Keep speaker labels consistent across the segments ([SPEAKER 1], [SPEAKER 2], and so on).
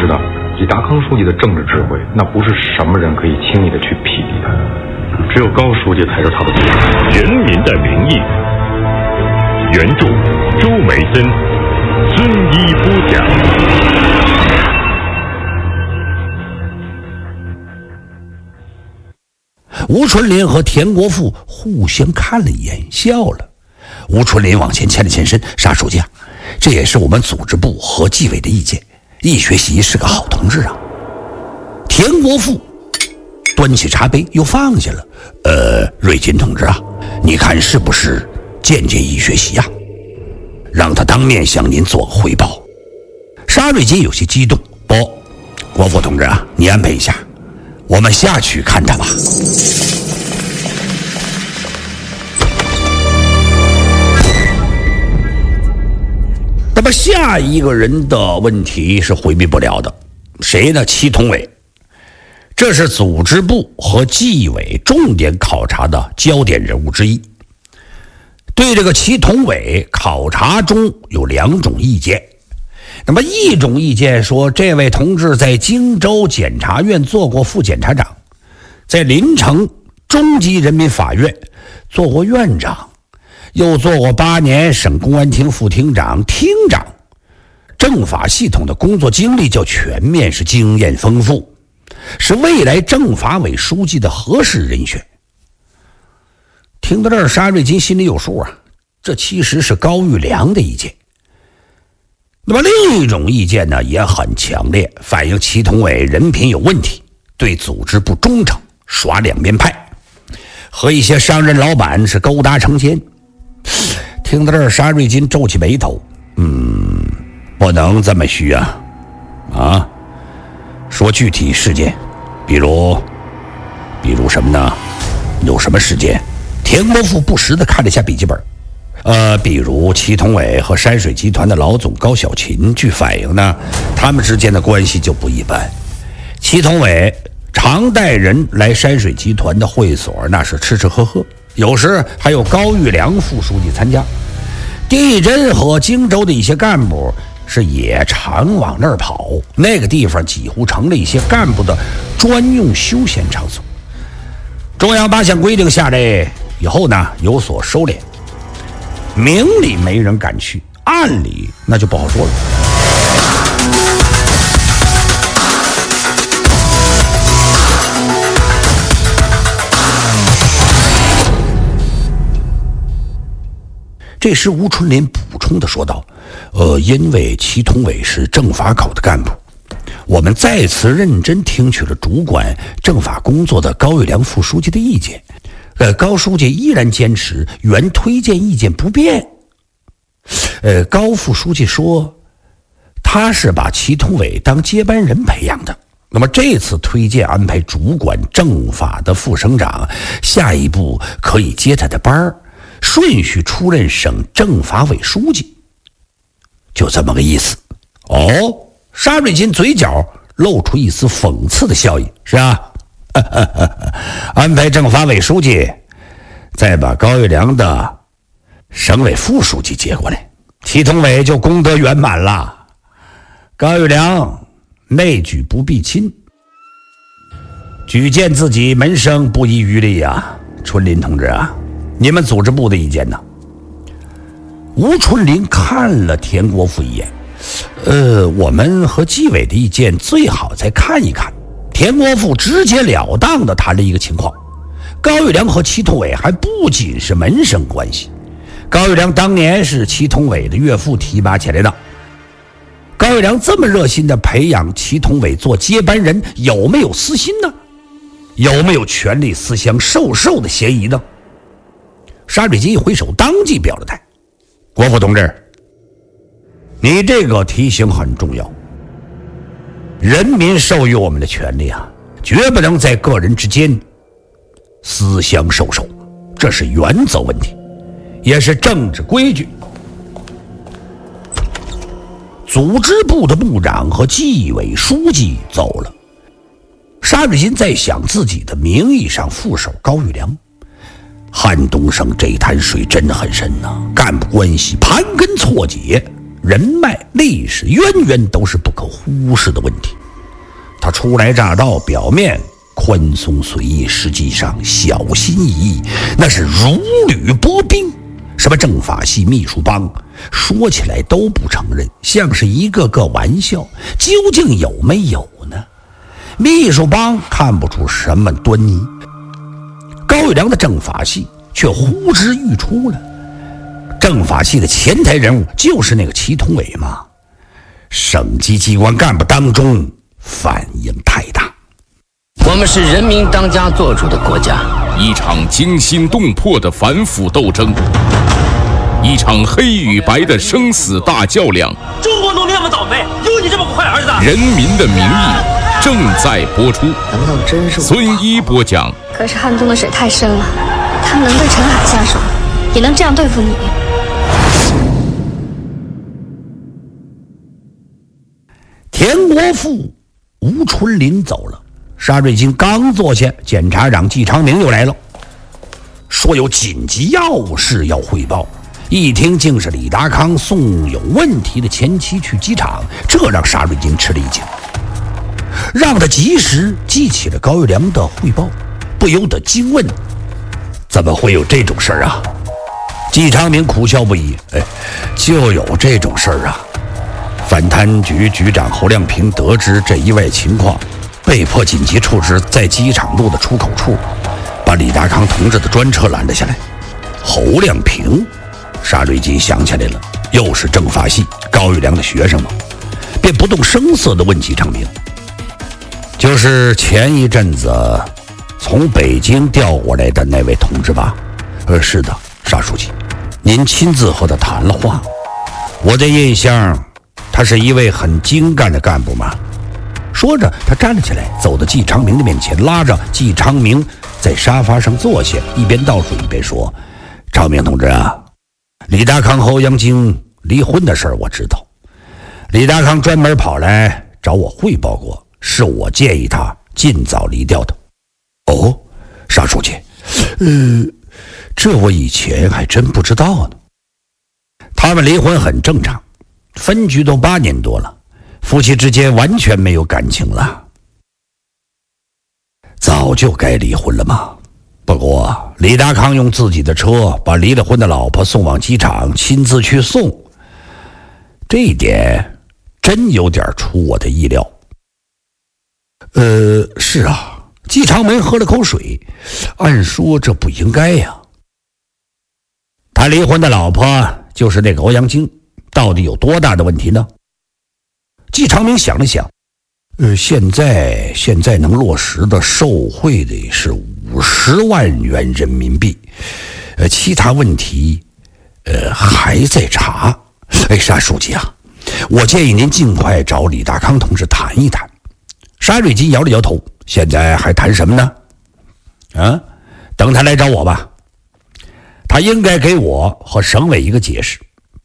[SPEAKER 1] 知道，以达康书记的政治智慧，那不是什么人可以轻易的去匹敌的。只有高书记才是他的对手。
[SPEAKER 2] 人民的名义，原著周梅森、孙一播讲。
[SPEAKER 3] 吴春林和田国富互相看了一眼，笑了。吴春林往前欠了欠身，沙书记啊，这也是我们组织部和纪委的意见。易学习是个好同志啊。田国富端起茶杯又放下了。瑞金同志啊，你看是不是见见易学习啊？让他当面向您做个汇报。沙瑞金有些激动。不，国富同志啊，你安排一下，我们下去看他吧。那么下一个人的问题是回避不了的，谁呢？祁同伟。这是组织部和纪委重点考察的焦点人物之一。对这个祁同伟，考察中有两种意见。那么一种意见说，这位同志在荆州检察院做过副检察长，在临城中级人民法院做过院长，又做过8年省公安厅副厅长、厅长，政法系统的工作经历较全面，是经验丰富，是未来政法委书记的合适人选。听到这儿，沙瑞金心里有数啊，这其实是高玉良的意见。那么另一种意见呢，也很强烈，反映祁同伟人品有问题，对组织不忠诚，耍两面派，和一些商人老板是勾搭成奸。听到这儿，沙瑞金皱起眉头，不能这么虚啊，说具体事件，比如什么呢？有什么事件？田国富不时地看了一下笔记本。比如祁同伟和山水集团的老总高小琴，据反映呢，他们之间的关系就不一般。祁同伟常带人来山水集团的会所，那是吃吃喝喝，有时还有高玉良副书记参加。地震和荆州的一些干部是也常往那儿跑，那个地方几乎成了一些干部的专用休闲场所。中央8项规定下来以后呢，有所收敛，明里没人敢去，暗里那就不好说了。这时吴春林补充地说道，因为祁同伟是政法口的干部，我们再次认真听取了主管政法工作的高玉良副书记的意见。高书记依然坚持原推荐意见不变。高副书记说，他是把祁同伟当接班人培养的，那么这次推荐安排主管政法的副省长，下一步可以接他的班，顺序出任省政法委书记，就这么个意思。沙瑞金嘴角露出一丝讽刺的笑意，是吧？安排政法委书记，再把高玉良的省委副书记接过来，祁同伟就功德圆满了。高玉良内举不避亲，举荐自己门生不遗余力啊。春林同志啊，你们组织部的意见呢？吴春林看了田国富一眼，我们和纪委的意见最好再看一看。田国富直截了当地谈了一个情况，高玉良和祁同伟还不仅是门生关系，高玉良当年是祁同伟的岳父提拔起来的。高玉良这么热心地培养祁同伟做接班人，有没有私心呢？有没有权力私相授受的嫌疑呢？沙瑞金一挥手，当即表了态。国富同志，你这个提醒很重要。人民授予我们的权利啊，绝不能在个人之间私相授受，这是原则问题，也是政治规矩。组织部的部长和纪委书记走了，沙瑞金在想自己的名义上副手高玉良。汉东省这滩水真的很深呐，干部关系盘根错节， 人脉、历史渊源都是不可忽视的问题。他初来乍到，表面宽松随意，实际上小心翼翼，那是如履薄冰。什么政法系、秘书帮，说起来都不承认，像是一个个玩笑，究竟有没有呢？秘书帮看不出什么端倪，高育良的政法系却呼之欲出了。政法系的前台人物就是那个祁同伟嘛。省级机关干部当中反应太大。
[SPEAKER 4] 我们是人民当家作主的国家，
[SPEAKER 5] 一场惊心动魄的反腐斗争，一场黑与白的生死大较量。
[SPEAKER 6] 中国农民那么倒霉，有你这么个坏儿子？
[SPEAKER 5] 人民的名义正在播出。
[SPEAKER 4] 难道真是
[SPEAKER 5] 孙一播讲。
[SPEAKER 7] 可是汉中的水太深了，他们能对陈海下手，也能这样对付你。
[SPEAKER 3] 田国富、吴春林走了，沙瑞金刚坐下，检察长季长明又来了，说有紧急要事要汇报。一听竟是李达康送有问题的前妻去机场，这让沙瑞金吃了一惊，让他及时记起了高育良的汇报，不由得惊问：怎么会有这种事儿啊？季长明苦笑不已：就有这种事儿啊。反贪局局长侯亮平得知这意外情况，被迫紧急处置在机场路的出口处，把李达康同志的专车拦了下来。侯亮平，沙瑞金想起来了，又是政法系高育良的学生嘛，便不动声色地问季长明：就是前一阵子从北京调过来的那位同志吧？是的，沙书记，您亲自和他谈了话。我的印象，他是一位很精干的干部嘛。说着，他站了起来，走到季长明的面前，拉着季长明在沙发上坐下，一边倒数一边说：长明同志啊，李达康、侯阳京离婚的事儿我知道，李达康专门跑来找我汇报过，是我建议他尽早离掉的。哦，沙书记，这我以前还真不知道呢。他们离婚很正常，分居都8年多了，夫妻之间完全没有感情了，早就该离婚了嘛。不过李达康用自己的车把离了婚的老婆送往机场，亲自去送，这一点真有点出我的意料。是啊。季长明喝了口水，按说这不应该呀。他离婚的老婆就是那个欧阳菁，到底有多大的问题呢？季长明想了想，现在能落实的受贿的是50万元人民币，其他问题还在查。沙书记啊，我建议您尽快找李达康同志谈一谈。沙瑞金摇了摇头，现在还谈什么呢？等他来找我吧，他应该给我和省委一个解释。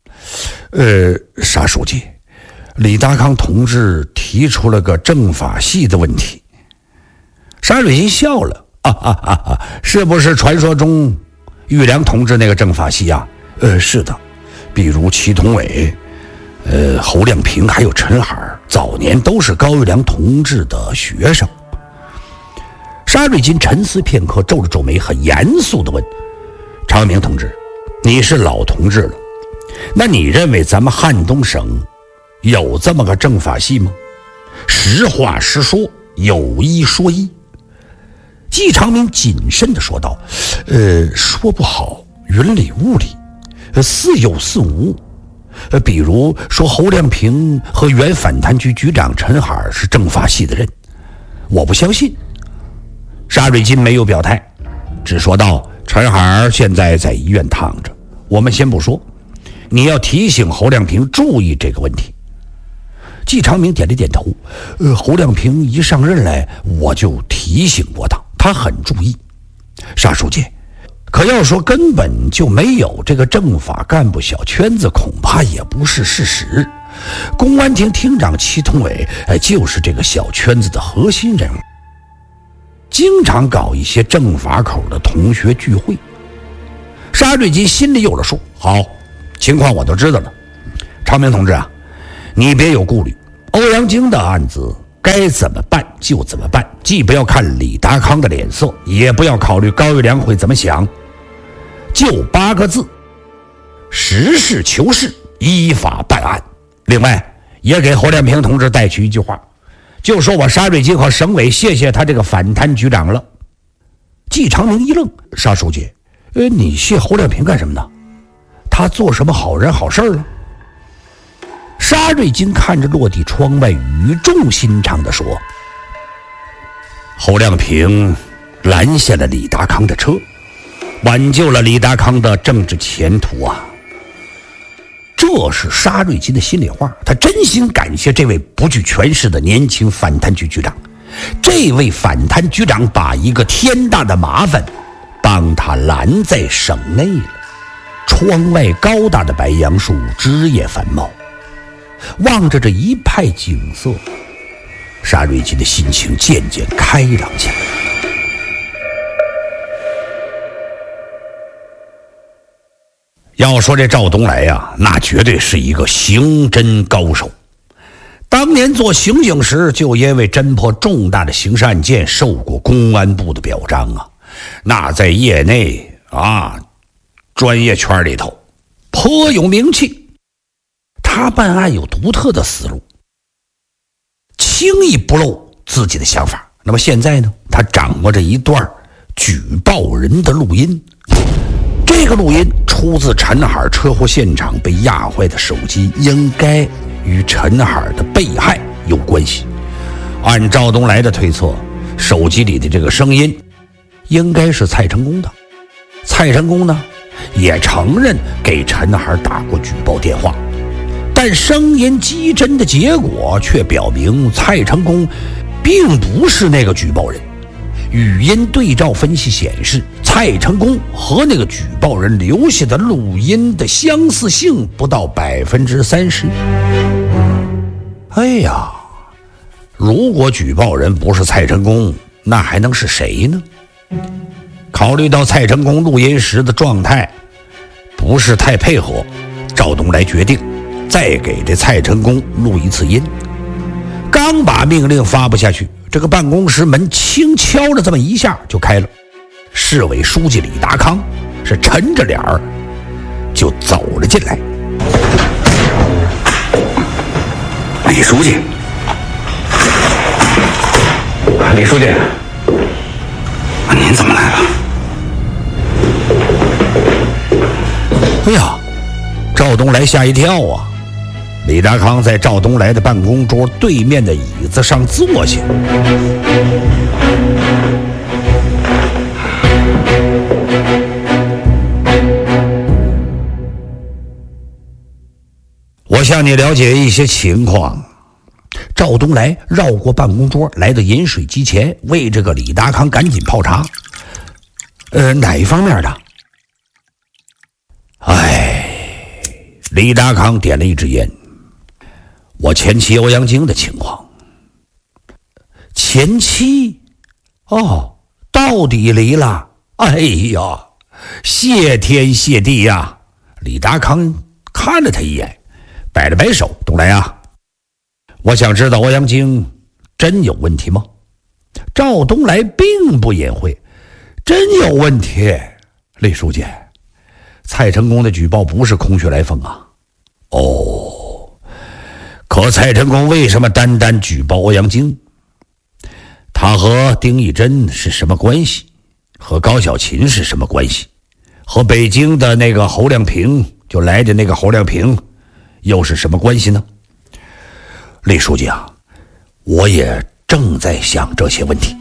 [SPEAKER 3] 沙书记，李达康同志提出了个政法系的问题。沙瑞金笑了，是不是传说中育良同志那个政法系啊？是的，比如祁同伟、侯亮平还有陈海，早年都是高育良同志的学生。沙瑞金沉思片刻，皱了皱眉，很严肃地问：长明同志，你是老同志了，那你认为咱们汉东省有这么个政法系吗？实话实说，有一说一。季长明谨慎地说道：说不好，云里雾里，似有似无。比如说侯亮平和原反贪局局长陈海是政法系的人，我不相信。沙瑞金没有表态，只说道：陈海现在在医院躺着，我们先不说，你要提醒侯亮平注意这个问题。季长明点了点头，侯亮平一上任来我就提醒过他，他很注意。沙书记，可要说根本就没有这个政法干部小圈子，恐怕也不是事实。公安厅厅长祁同伟就是这个小圈子的核心人物，经常搞一些政法口的同学聚会。沙瑞金心里有了数，好，情况我都知道了。 长明同志啊，你别有顾虑，欧阳菁的案子该怎么办就怎么办，既不要看李达康的脸色，也不要考虑高育良会怎么想，就8个字：实事求是，依法办案。另外也给侯亮平同志带去一句话，就说我沙瑞金和省委谢谢他这个反贪局长了。季长明一愣，沙书记，你谢侯亮平干什么呢？他做什么好人好事了？沙瑞金看着落地窗外，语重心长地说：侯亮平拦下了李达康的车，挽救了李达康的政治前途啊！这是沙瑞金的心里话，他真心感谢这位不惧权势的年轻反贪局局长。这位反贪局长把一个天大的麻烦帮他拦在省内了。窗外高大的白杨树枝叶繁茂，望着这一派景色，沙瑞金的心情渐渐开朗起来。要说这赵东来呀，那绝对是一个刑侦高手。当年做刑警时，就因为侦破重大的刑事案件受过公安部的表彰啊，那在业内啊，专业圈里头颇有名气。他办案有独特的思路，轻易不露自己的想法。那么现在呢，他掌握着一段举报人的录音，这个录音出自陈海车祸现场被压坏的手机，应该与陈海的被害有关系。按赵东来的推测，手机里的这个声音应该是蔡成功的。蔡成功呢，也承认给陈海打过举报电话，但声音机侦的结果却表明蔡成功并不是那个举报人。语音对照分析显示，蔡成功和那个举报人留下的录音的相似性不到30%。哎呀，如果举报人不是蔡成功，那还能是谁呢？考虑到蔡成功录音时的状态不是太配合，赵东来决定再给这蔡成功录一次音。刚把命令发布下去，这个办公室门轻敲了这么一下就开了。市委书记李达康是沉着脸儿就走了进来。李书记，李书记，您怎么来了？哎呀，赵东来吓一跳啊！李达康在赵东来的办公桌对面的椅子上坐下。我向你了解一些情况。赵东来绕过办公桌，来到饮水机前，为这个李达康赶紧泡茶。哪一方面的？李达康点了一支烟。我前妻欧阳菁的情况。前妻？哦，到底离了？哎呀，谢天谢地呀！李达康看了他一眼，摆了摆手：“东来啊，我想知道欧阳菁真有问题吗？”赵东来并不隐晦：“真有问题，李书记，蔡成功的举报不是空穴来风啊。”哦，可蔡成功为什么单单举报欧阳菁？他和丁义珍是什么关系？和高小琴是什么关系？和北京的那个侯亮平，就来的那个侯亮平又是什么关系呢？李书记啊，我也正在想这些问题。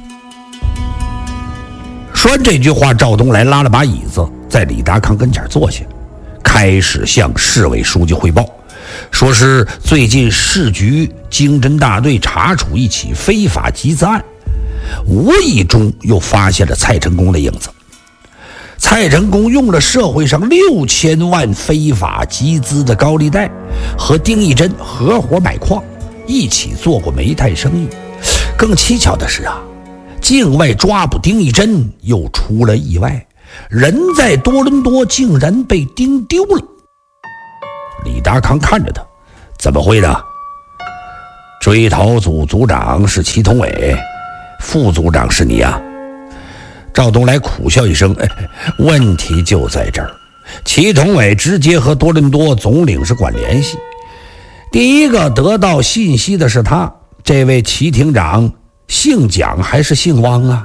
[SPEAKER 3] 说完这句话，赵东来拉了把椅子，在李达康跟前坐下，开始向市委书记汇报，说是最近市局经侦大队查处一起非法集资案，无意中又发现了蔡成功的影子。蔡成功用了社会上6000万非法集资的高利贷，和丁义珍合伙买矿，一起做过煤炭生意。更蹊跷的是啊，境外抓捕丁义珍又出了意外，人在多伦多竟然被盯丢了。李达康看着他， 怎么会呢？追逃组组长是祁同伟，副组长是你啊。赵东来苦笑一声，问题就在这儿。祁同伟直接和多伦多总领事馆联系，第一个得到信息的是他。这位祁厅长姓蒋还是姓汪啊？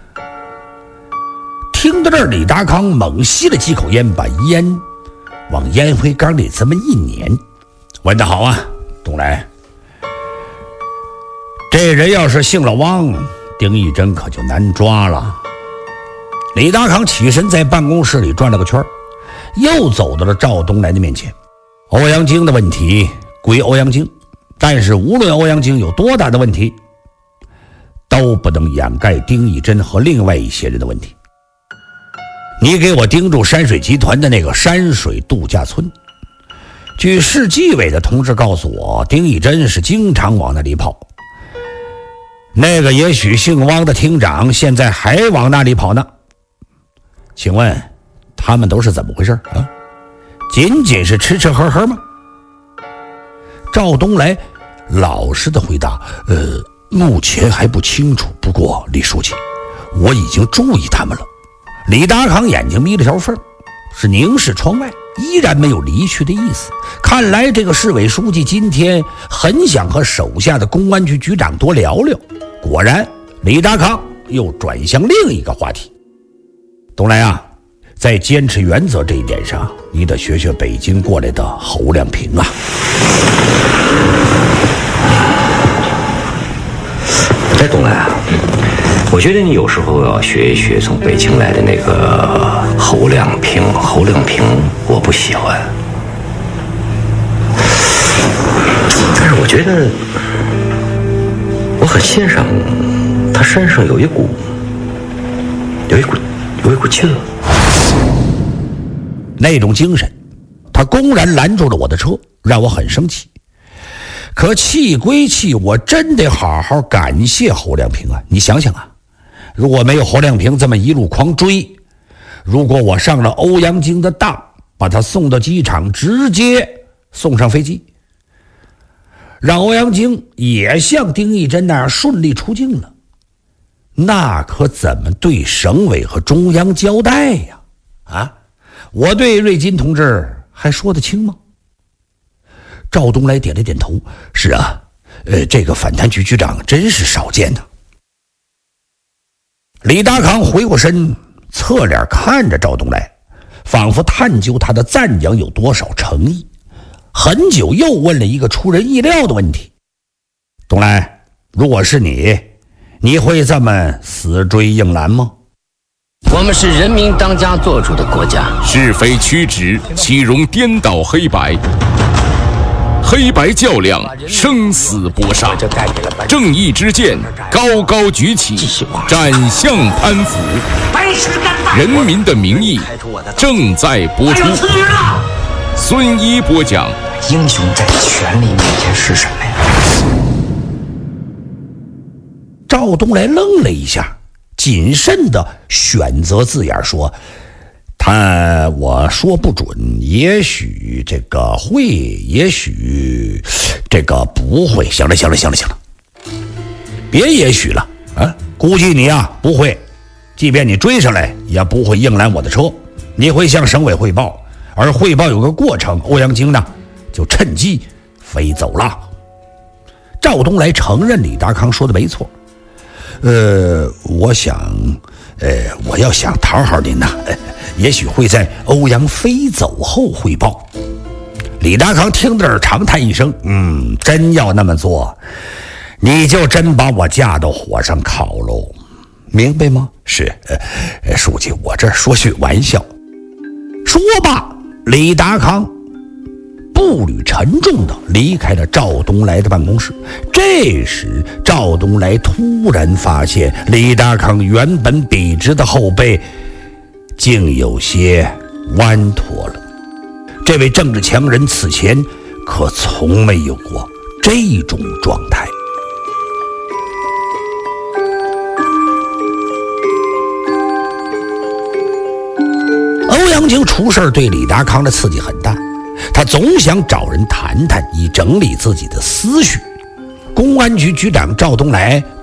[SPEAKER 3] 听到这儿，李达康猛吸了几口烟，把烟往烟灰缸里这么一捻。问得好啊，东来。这人要是姓了汪，丁义珍可就难抓了。李达康起身在办公室里转了个圈，又走到了赵东来的面前。欧阳菁的问题归欧阳菁，但是无论欧阳菁有多大的问题，都不能掩盖丁义珍和另外一些人的问题。你给我盯住山水集团的那个山水度假村。据市纪委的同志告诉我，丁义珍是经常往那里跑。那个也许姓汪的厅长现在还往那里跑呢。请问他们都是怎么回事啊？仅仅是吃吃喝喝吗？赵东来老实的回答，目前还不清楚，不过李书记，我已经注意他们了。李达康眼睛眯了条缝，是凝视窗外，依然没有离去的意思。看来这个市委书记今天很想和手下的公安局局长多聊聊。果然，李达康又转向另一个话题。东来啊，在坚持原则这一点上，你得学学北京过来的侯亮平啊。
[SPEAKER 8] 东来啊，我觉得你有时候要学一学从北京来的那个侯亮平。侯亮平我不喜欢，但是我觉得我很欣赏他身上有一股劲儿，
[SPEAKER 3] 那种精神。他公然拦住了我的车，让我很生气。可气归气，我真得好好感谢侯亮平啊！你想想啊，如果没有侯亮平这么一路狂追，如果我上了欧阳菁的当，把他送到机场，直接送上飞机，让欧阳菁也像丁义珍那样顺利出境了，那可怎么对省委和中央交代呀？啊，我对瑞金同志还说得清吗？赵东来点了点头，是啊，这个反贪局局长真是少见的。李达康回过身，侧脸看着赵东来，仿佛探究他的赞扬有多少诚意。很久又问了一个出人意料的问题：东来，如果是你，你会这么死追硬拦吗？
[SPEAKER 4] 我们是人民当家作主的国家，
[SPEAKER 5] 是非曲直，岂容颠倒黑白？黑白较量，生死搏杀，正义之剑高高举起，斩向潘福。人民的名义正在播出。孙一播讲：
[SPEAKER 8] 英雄在权力面前是什么呀？
[SPEAKER 3] 赵东来愣了一下，谨慎地选择字眼说：我说不准，也许这个会，也许这个不会。行了，别也许了啊！估计你啊不会，即便你追上来，也不会硬拦我的车。你会向省委汇报，而汇报有个过程，欧阳菁呢就趁机飞走了。赵东来承认李达康说的没错。我要想讨好您呐，也许会在欧阳飞走后汇报。李达康听到这儿长叹一声，真要那么做，你就真把我架到火上烤喽，明白吗？是，书记，我这说句玩笑。说罢，李达康步履沉重地离开了赵东来的办公室。这时赵东来突然发现李达康原本笔直的后背竟有些弯驼了。这位政治强人此前可从没有过这种状态。欧阳菁出事对李达康的刺激很大， 他总想找人谈谈，以整理自己的思绪。公安局局长赵东来